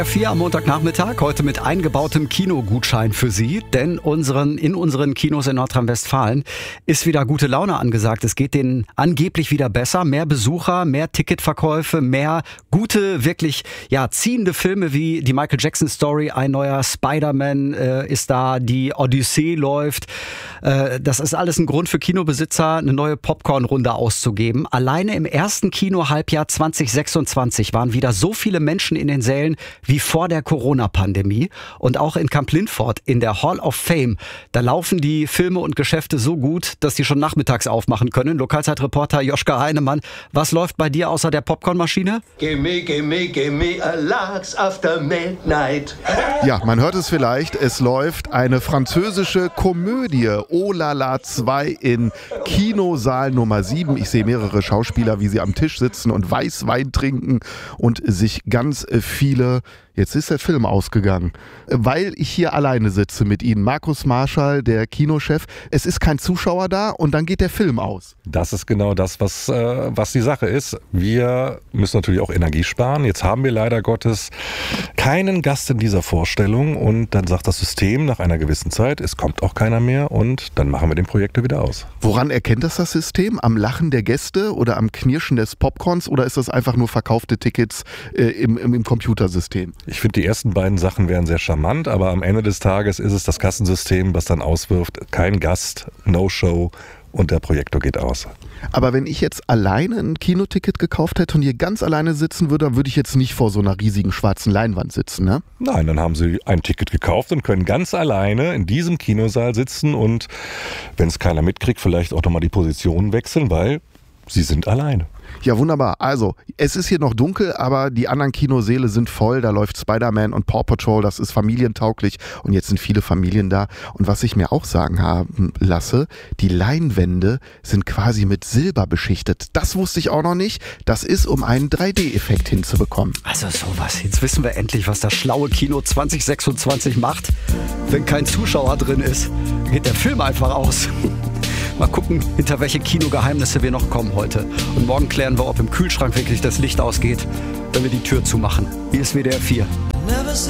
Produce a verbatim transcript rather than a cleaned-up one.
Vier am Montagnachmittag, heute mit eingebautem Kinogutschein für Sie, denn unseren, in unseren Kinos in Nordrhein-Westfalen ist wieder gute Laune angesagt. Es geht denen angeblich wieder besser, mehr Besucher, mehr Ticketverkäufe, mehr gute, wirklich ja ziehende Filme wie die Michael Jackson Story, ein neuer Spider-Man äh, ist da, die Odyssee läuft. Äh, das ist alles ein Grund für Kinobesitzer, eine neue Popcorn-Runde auszugeben. Alleine im ersten Kinohalbjahr zwanzig sechsundzwanzig waren wieder so viele Menschen in den Sälen wie vor der Corona-Pandemie. Und auch in Kamp-Lintfort in der Hall of Fame, da laufen die Filme und Geschäfte so gut, dass die schon nachmittags aufmachen können. Lokalzeitreporter Joschka Heinemann, was läuft bei dir außer der Popcornmaschine? Gimme, gimme, gimme a larks after midnight. Ja, man hört es vielleicht, es läuft eine französische Komödie, Oh la la zwei in Kinosaal Nummer sieben. Ich sehe mehrere Schauspieler, wie sie am Tisch sitzen und Weißwein trinken und sich ganz viele... Jetzt ist der Film ausgegangen, weil ich hier alleine sitze mit Ihnen. Markus Marschall, der Kinochef. Es ist kein Zuschauer da und dann geht der Film aus. Das ist genau das, was, äh, was die Sache ist. Wir müssen natürlich auch Energie sparen. Jetzt haben wir leider Gottes keinen Gast in dieser Vorstellung und dann sagt das System nach einer gewissen Zeit, es kommt auch keiner mehr und dann machen wir den Projektor wieder aus. Woran erkennt das das System? Am Lachen der Gäste oder am Knirschen des Popcorns oder ist das einfach nur verkaufte Tickets äh, im, im, im Computersystem? Ich finde, die ersten beiden Sachen wären sehr charmant, aber am Ende des Tages ist es das Kassensystem, was dann auswirft, kein Gast, No-Show und der Projektor geht aus. Aber wenn ich jetzt alleine ein Kinoticket gekauft hätte und hier ganz alleine sitzen würde, dann würde ich jetzt nicht vor so einer riesigen schwarzen Leinwand sitzen, ne? Nein, dann haben Sie ein Ticket gekauft und können ganz alleine in diesem Kinosaal sitzen und, wenn es keiner mitkriegt, vielleicht auch nochmal die Position wechseln, weil Sie sind alleine. Ja, wunderbar. Also, es ist hier noch dunkel, aber die anderen Kinosäle sind voll. Da läuft Spider-Man und Paw Patrol, das ist familientauglich und jetzt sind viele Familien da. Und was ich mir auch sagen haben lasse, die Leinwände sind quasi mit Silber beschichtet. Das wusste ich auch noch nicht. Das ist, um einen drei D Effekt hinzubekommen. Also sowas, jetzt wissen wir endlich, was das schlaue Kino zwanzig sechsundzwanzig macht. Wenn kein Zuschauer drin ist, geht der Film einfach aus. Mal gucken, hinter welche Kinogeheimnisse wir noch kommen heute. Und morgen klären wir, ob im Kühlschrank wirklich das Licht ausgeht, wenn wir die Tür zumachen. Hier ist W D R vier.